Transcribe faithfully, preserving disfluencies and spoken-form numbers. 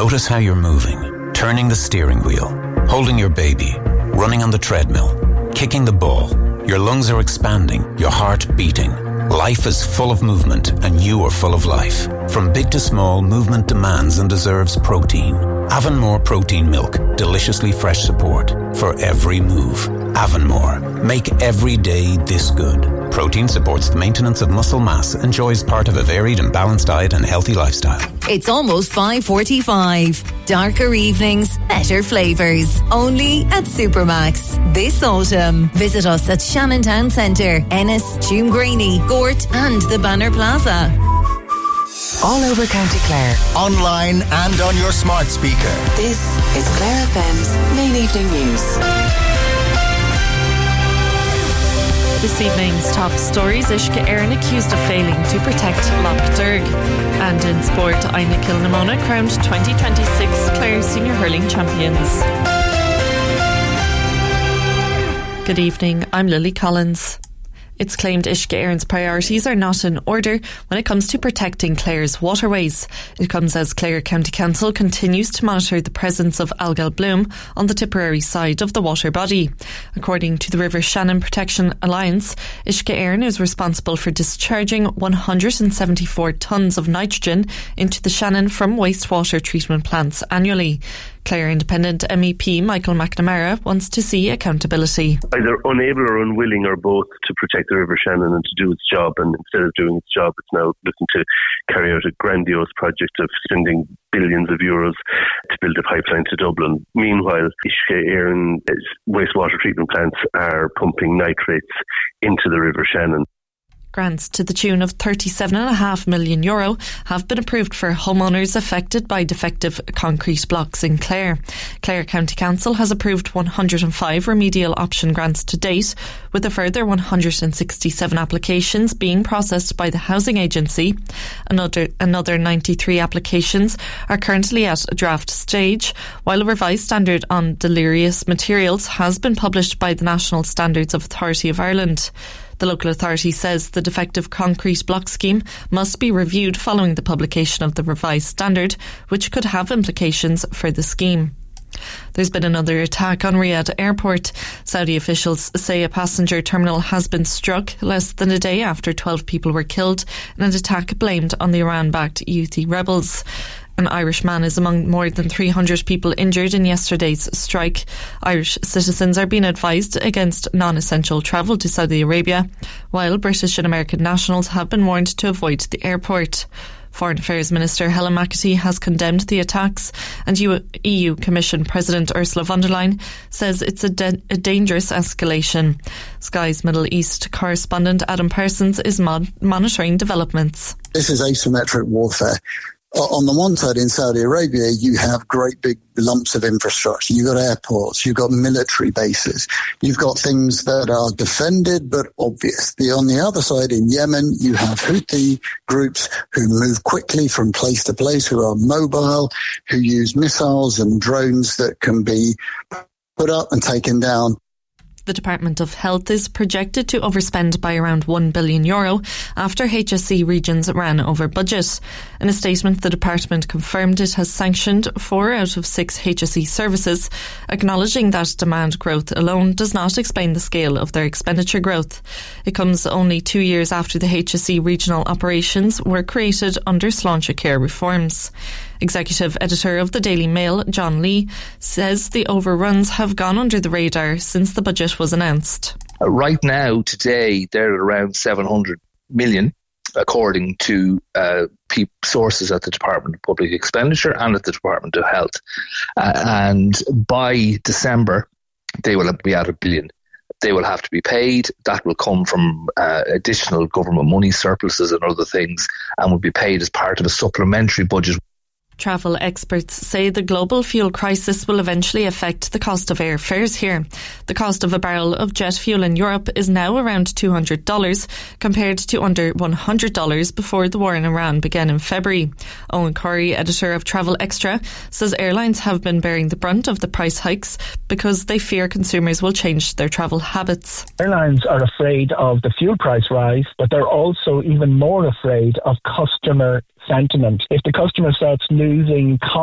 Notice how you're moving, turning the steering wheel, holding your baby, running on the treadmill, kicking the ball. Your lungs are expanding, your heart beating. Life is full of movement and you are full of life. From big to small, movement demands and deserves protein. Avonmore Protein Milk, deliciously fresh support for every move. Avonmore, make every day this good. Protein supports the maintenance of muscle mass, enjoys part of a varied and balanced diet and healthy lifestyle. It's almost five forty-five. Darker evenings, better flavours. Only at Supermax. This autumn, visit us at Shannon Town Centre, Ennis, Tuamgraney, Gort and the Banner Plaza. All over County Clare. Online and on your smart speaker. This is Clare F M's Main Evening News. This evening's top stories: Uisce Éireann accused of failing to protect Lough Derg. And in sport, Ina Kilnamona crowned twenty twenty-six Clare Senior Hurling Champions. Good evening, I'm Lily Collins. It's claimed Uisce Éireann's priorities are not in order when it comes to protecting Clare's waterways. It comes as Clare County Council continues to monitor the presence of algal bloom on the Tipperary side of the water body. According to the River Shannon Protection Alliance, Uisce Éireann is responsible for discharging one hundred seventy-four tonnes of nitrogen into the Shannon from wastewater treatment plants annually. Clare Independent M E P Michael McNamara wants to see accountability. Either unable or unwilling or both to protect the River Shannon and to do its job, and instead of doing its job it's now looking to carry out a grandiose project of spending billions of euros to build a pipeline to Dublin. Meanwhile, Uisce Éireann wastewater treatment plants are pumping nitrates into the River Shannon. Grants to the tune of thirty-seven point five million euro have been approved for homeowners affected by defective concrete blocks in Clare. Clare County Council has approved one hundred five remedial option grants to date, with a further one hundred sixty-seven applications being processed by the Housing Agency. Another, another ninety-three applications are currently at a draft stage, while a revised standard on deleterious materials has been published by the National Standards Authority of Ireland. The local authority says the defective concrete block scheme must be reviewed following the publication of the revised standard, which could have implications for the scheme. There's been another attack on Riyadh Airport. Saudi officials say a passenger terminal has been struck less than a day after twelve people were killed in an attack blamed on the Iran-backed Houthi rebels. An Irish man is among more than three hundred people injured in yesterday's strike. Irish citizens are being advised against non-essential travel to Saudi Arabia, while British and American nationals have been warned to avoid the airport. Foreign Affairs Minister Helen McEntee has condemned the attacks, and E U Commission President Ursula von der Leyen says it's a, de- a dangerous escalation. Sky's Middle East correspondent Adam Parsons is mon- monitoring developments. This is asymmetric warfare. On the one side, in Saudi Arabia, you have great big lumps of infrastructure. You've got airports, you've got military bases, you've got things that are defended but obvious. The, on the other side, in Yemen, you have Houthi groups who move quickly from place to place, who are mobile, who use missiles and drones that can be put up and taken down. The Department of Health is projected to overspend by around one billion euro after H S E regions ran over budget. In a statement, the department confirmed it has sanctioned four out of six H S E services, acknowledging that demand growth alone does not explain the scale of their expenditure growth. It comes only two years after the H S E regional operations were created under Sláinte Care reforms. Executive editor of the Daily Mail, John Lee, says the overruns have gone under the radar since the budget was announced. Uh, right now, today, they're at around seven hundred million, according to uh, pe- sources at the Department of Public Expenditure and at the Department of Health. Uh, and by December, they will be at a billion. They will have to be paid. That will come from uh, additional government money, surpluses and other things, and will be paid as part of a supplementary budget. Travel experts say the global fuel crisis will eventually affect the cost of airfares here. The cost of a barrel of jet fuel in Europe is now around two hundred dollars compared to under one hundred dollars before the war in Iran began in February. Owen Corey, editor of Travel Extra, says airlines have been bearing the brunt of the price hikes because they fear consumers will change their travel habits. Airlines are afraid of the fuel price rise, but they're also even more afraid of customer sentiment. If the customer starts losing